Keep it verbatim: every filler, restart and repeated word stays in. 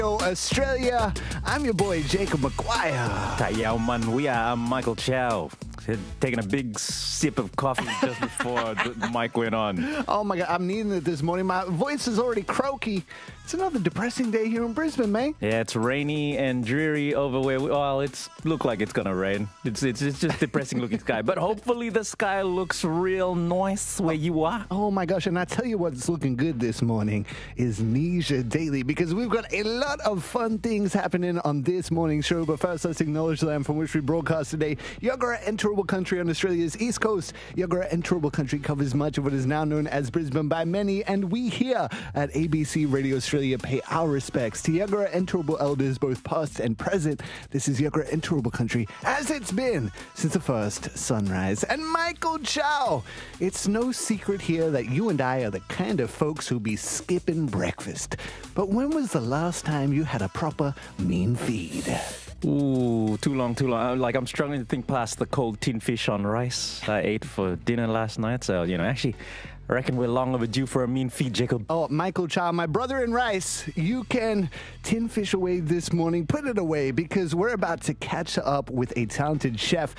Australia. I'm your boy, Jacob McGuire. Ta yao man, we are. I'm Michael Chow. Taking a big sip of coffee just before the, the mic went on. Oh my God, I'm needing it this morning. My voice is already croaky. It's another depressing day here in Brisbane, man. Yeah, it's rainy and dreary over where we, well, it's look like it's gonna rain. It's it's it's just depressing looking sky. But hopefully the sky looks real nice where you are. Oh my gosh, and I tell you what's looking good this morning is Nisha Daily, because we've got a lot of fun things happening on this morning's show. But first, let's acknowledge the land from which we broadcast today. Yagara and Turrbal Country on Australia's east coast. Yagara and Turrbal Country covers much of what is now known as Brisbane by many, and we here at A B C Radio Australia pay our respects to Yagara and Turrbal elders, both past and present. This is Yagara and Turrbal Country, as it's been since the first sunrise. And Michael Chow, it's no secret here that you and I are the kind of folks who be skipping breakfast. But when was the last time you had a proper mean feed? Ooh, too long, too long. Like, I'm struggling to think past the cold tin fish on rice I ate for dinner last night. So, you know, actually, I reckon we're long overdue for a mean feed, Jacob. Oh, Michael Chow, my brother in rice, you can tin fish away this morning. Put it away, because we're about to catch up with a talented chef